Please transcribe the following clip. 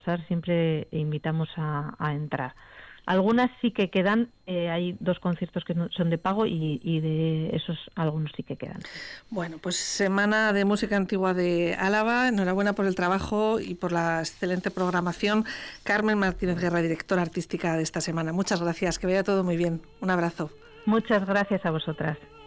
siempre invitamos a entrar. Algunas sí que quedan, hay 2 conciertos que son de pago y de esos algunos sí que quedan. Bueno, pues Semana de Música Antigua de Álava, enhorabuena por el trabajo y por la excelente programación. Carmen Martínez Guerra, directora artística de esta semana. Muchas gracias, que vaya todo muy bien. Un abrazo. Muchas gracias a vosotras.